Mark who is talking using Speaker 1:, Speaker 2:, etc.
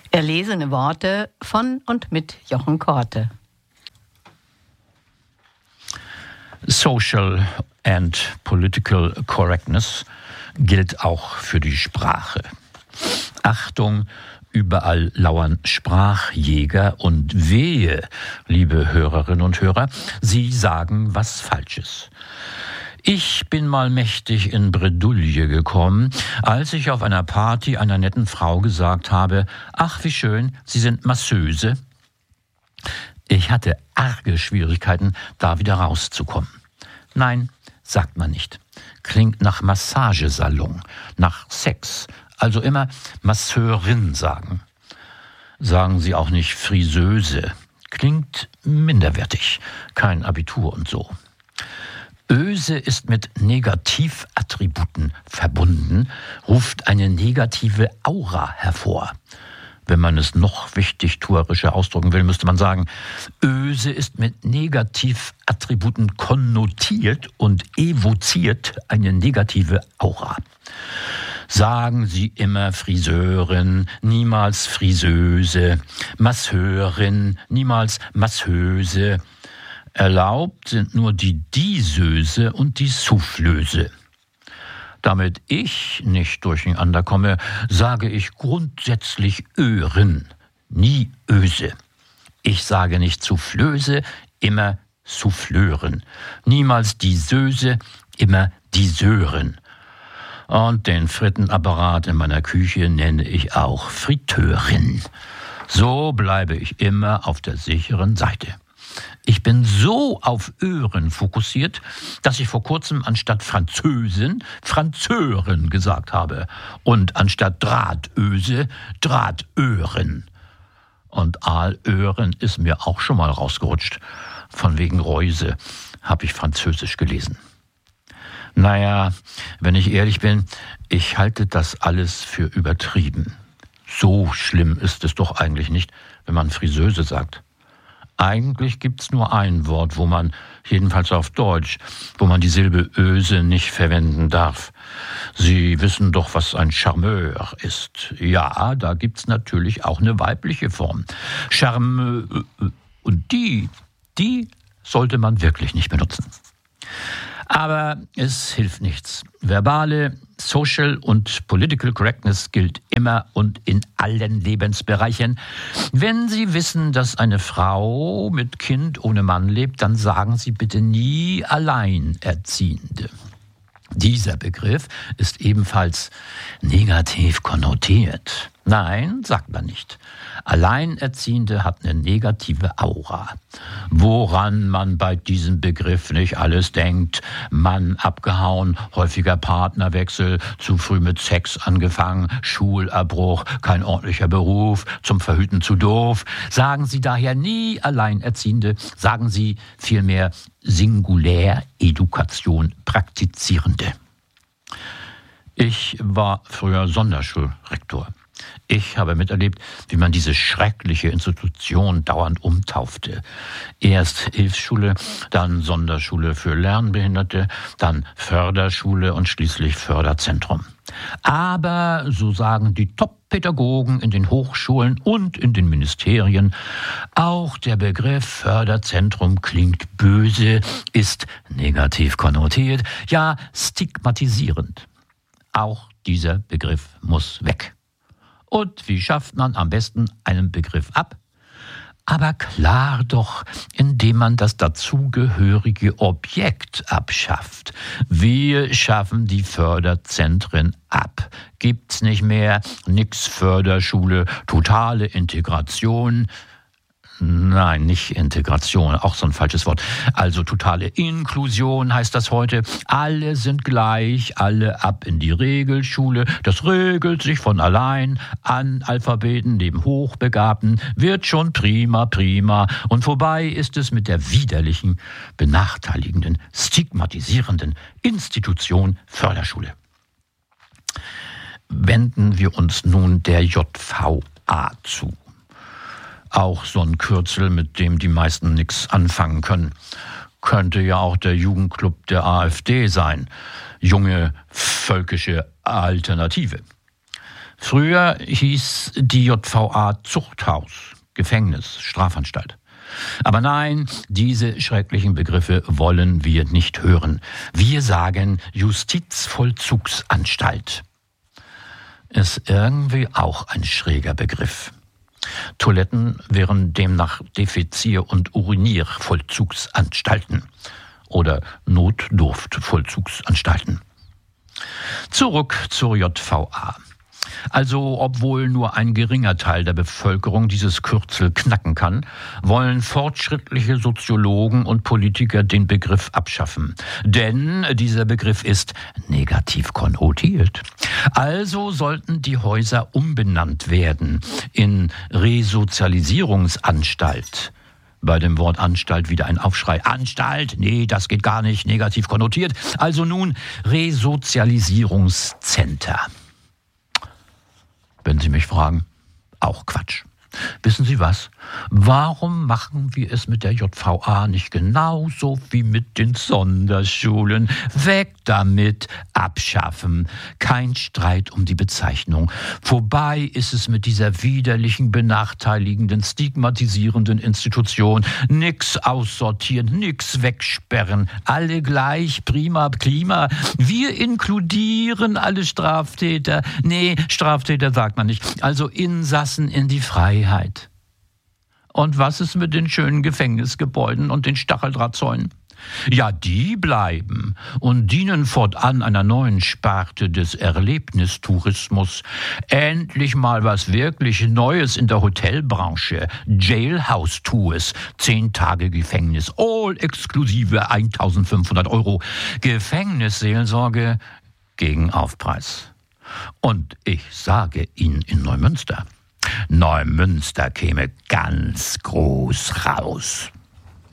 Speaker 1: Erlesene Worte von und mit Jochen Korte.
Speaker 2: Social and Political Correctness gilt auch für die Sprache. Achtung, überall lauern Sprachjäger und wehe, liebe Hörerinnen und Hörer, Sie sagen was Falsches. Ich bin mal mächtig in Bredouille gekommen, als ich auf einer Party einer netten Frau gesagt habe, ach wie schön, Sie sind Masseuse. Ich hatte arge Schwierigkeiten, da wieder rauszukommen. Nein, sagt man nicht. Klingt nach Massagesalon, nach Sex. Also immer Masseurin sagen. Sagen Sie auch nicht Friseuse. Klingt minderwertig. Kein Abitur und so. Öse ist mit Negativattributen verbunden, ruft eine negative Aura hervor. Wenn man es noch wichtigtuerischer ausdrücken will, müsste man sagen, Öse ist mit Negativattributen konnotiert und evoziert eine negative Aura. Sagen Sie immer Friseurin, niemals Friseuse, Masseurin, niemals Masseuse. Erlaubt sind nur die Disöse und die Soufflöse. Damit ich nicht durcheinander komme, sage ich grundsätzlich Örin, nie Öse. Ich sage nicht Soufflöse, immer Souffleurin. Niemals Disöse, immer Diseurin. Und den Frittenapparat in meiner Küche nenne ich auch Friteurin. So bleibe ich immer auf der sicheren Seite. Ich bin so auf Ören fokussiert, dass ich vor kurzem anstatt Französin Franzörin gesagt habe und anstatt Drahtöse Drahtören. Und Aalöhren ist mir auch schon mal rausgerutscht. Von wegen Reuse habe ich Französisch gelesen. Naja, wenn ich ehrlich bin, ich halte das alles für übertrieben. So schlimm ist es doch eigentlich nicht, wenn man Friseuse sagt. Eigentlich gibt's nur ein Wort, wo man, jedenfalls auf Deutsch, wo man die Silbe Öse nicht verwenden darf. Sie wissen doch, was ein Charmeur ist. Ja, da gibt's natürlich auch eine weibliche Form. Charmeur. Und die sollte man wirklich nicht benutzen. Aber es hilft nichts. Verbale, Social und Political Correctness gilt immer und in allen Lebensbereichen. Wenn Sie wissen, dass eine Frau mit Kind ohne Mann lebt, dann sagen Sie bitte nie Alleinerziehende. Dieser Begriff ist ebenfalls negativ konnotiert. Nein, sagt man nicht. Alleinerziehende hat eine negative Aura. Woran man bei diesem Begriff nicht alles denkt. Mann abgehauen, häufiger Partnerwechsel, zu früh mit Sex angefangen, Schulabbruch, kein ordentlicher Beruf, zum Verhüten zu doof. Sagen Sie daher nie Alleinerziehende, sagen Sie vielmehr Singuläredukation Praktizierende. Ich war früher Sonderschulrektor. Ich habe miterlebt, wie man diese schreckliche Institution dauernd umtaufte. Erst Hilfsschule, dann Sonderschule für Lernbehinderte, dann Förderschule und schließlich Förderzentrum. Aber, so sagen die Top-Pädagogen in den Hochschulen und in den Ministerien, auch der Begriff Förderzentrum klingt böse, ist negativ konnotiert, ja stigmatisierend. Auch dieser Begriff muss weg. Und wie schafft man am besten einen Begriff ab? Aber klar doch, indem man das dazugehörige Objekt abschafft. Wir schaffen die Förderzentren ab. Gibt's nicht mehr, nix Förderschule, totale Integration. Nein, nicht Integration, auch so ein falsches Wort. Also totale Inklusion heißt das heute. Alle sind gleich, alle ab in die Regelschule. Das regelt sich von allein. Analphabeten neben Hochbegabten wird schon prima, prima. Und vorbei ist es mit der widerlichen, benachteiligenden, stigmatisierenden Institution Förderschule. Wenden wir uns nun der JVA zu. Auch so ein Kürzel, mit dem die meisten nichts anfangen können. Könnte ja auch der Jugendclub der AfD sein. Junge völkische Alternative. Früher hieß die JVA Zuchthaus, Gefängnis, Strafanstalt. Aber nein, diese schrecklichen Begriffe wollen wir nicht hören. Wir sagen Justizvollzugsanstalt. Ist irgendwie auch ein schräger Begriff. Toiletten wären demnach Defizier- und Uriniervollzugsanstalten oder Notdurftvollzugsanstalten. Zurück zur JVA. Also, obwohl nur ein geringer Teil der Bevölkerung dieses Kürzel knacken kann, wollen fortschrittliche Soziologen und Politiker den Begriff abschaffen. Denn dieser Begriff ist negativ konnotiert. Also sollten die Häuser umbenannt werden in Resozialisierungsanstalt. Bei dem Wort Anstalt wieder ein Aufschrei. Anstalt? Nee, das geht gar nicht, negativ konnotiert. Also nun Resozialisierungscenter. Wenn Sie mich fragen, auch Quatsch. Wissen Sie was? Warum machen wir es mit der JVA nicht genauso wie mit den Sonderschulen? Weg damit, abschaffen. Kein Streit um die Bezeichnung. Vorbei ist es mit dieser widerlichen, benachteiligenden, stigmatisierenden Institution. Nix aussortieren, nix wegsperren. Alle gleich, prima Klima. Wir inkludieren alle Straftäter. Nee, Straftäter sagt man nicht. Also Insassen in die Freiheit. Und was ist mit den schönen Gefängnisgebäuden und den Stacheldrahtzäunen? Ja, die bleiben und dienen fortan einer neuen Sparte des Erlebnistourismus. Endlich mal was wirklich Neues in der Hotelbranche. Jailhouse Tours, 10 Tage Gefängnis, all exklusive 1.500 €. Gefängnisseelsorge gegen Aufpreis. Und ich sage Ihnen in Neumünster käme ganz groß raus.